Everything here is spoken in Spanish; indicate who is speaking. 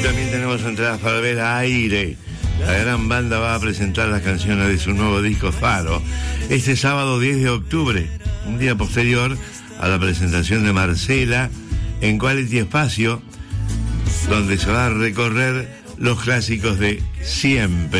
Speaker 1: también tenemos entradas para ver a Aire. La gran banda va a presentar las canciones de su nuevo disco Faro este sábado 10 de octubre, un día posterior a la presentación de Marcela en Quality Espacio, donde se va a recorrer los clásicos de siempre.